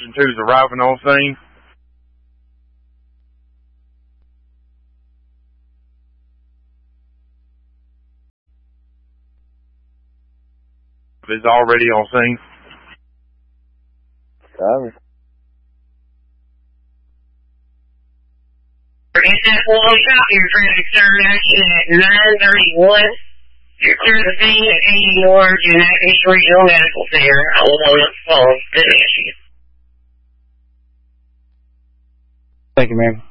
attention to is arriving on scene. Is already on scene. Sorry. It's that one shot you're trying to start action at 9:31. You're clear the scene at 80 yards in Acme Regional Medical Center. I will on the phone. Good issue. Thank you, ma'am.